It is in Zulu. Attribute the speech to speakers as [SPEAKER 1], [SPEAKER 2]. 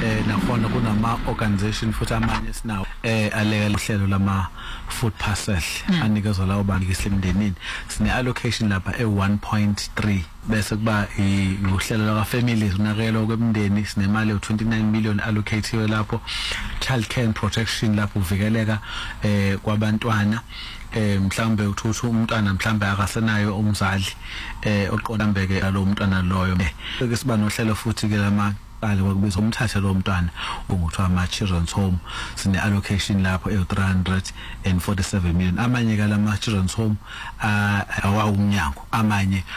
[SPEAKER 1] nakhona kunama organization futhi amanye sinawo aleka uhlelo lama food parcel anikezwa lawo bantu esemndenini sine allocation lapha e1.3 bese kuba uhlelo laka families unakelo kwemndeni sinemali u29 million allocated lapho child care and protection lapho uvikeleka kwabantwana mhlambe uthuthu umntwana mhlambe akasenayo umzali oqonda mbeke lo mntwana loyo ke siba nohlelo futhi ke lama qale kwakubiza umthatha lo mntwana unguthiwa ama children's home sine allocation lapho e347 million amanye ke lama children's home awawumnyango amanye